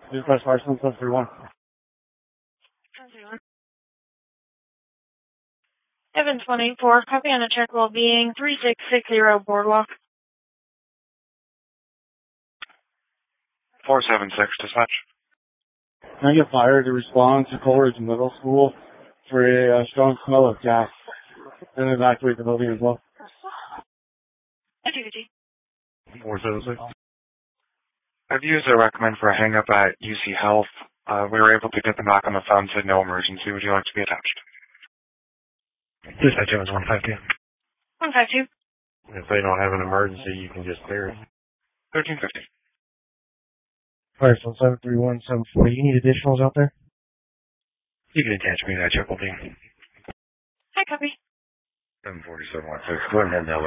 Dispatch license 731. 724, copy on a check well-being, 3660 Boardwalk. 476, dispatch. Can I get fire to respond to Coleridge Middle School for a strong smell of gas and evacuate the building as well? 476. I've used a recommend for a hang-up at UC Health. We were able to get them back on the phone, said no emergency. Would you like to be attached? Dispatch was 152. 152. If they don't have an emergency, you can just clear it. 1350. First one, 731, 740. You need additionals out there? You can attach me to that check will be. Hi, copy. 747, go ahead now.